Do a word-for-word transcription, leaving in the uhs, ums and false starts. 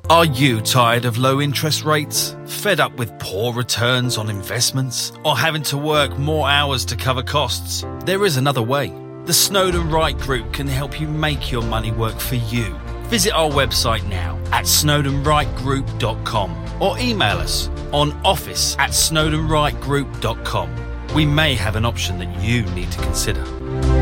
Are you tired of low interest rates? Fed up with poor returns on investments? Or having to work more hours to cover costs? There is another way. The Snowden Wright Group can help you make your money work for you. Visit our website now at snowden wright group dot com or email us on office at snowden wright group dot com. We may have an option that you need to consider.